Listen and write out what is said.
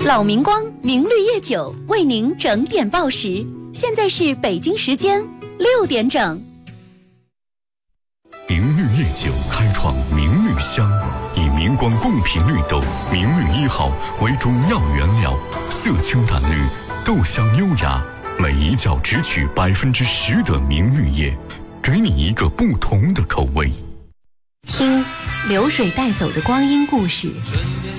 老明光明绿叶酒为您整点报时，现在是北京时间6点整。 明绿叶酒开创明绿香，以明光贡品绿豆明绿1号为主要原料，色清淡绿，豆香优雅，每一窖只取10%的明绿叶，给你一个不同的口味。 听流水带走的光阴故事。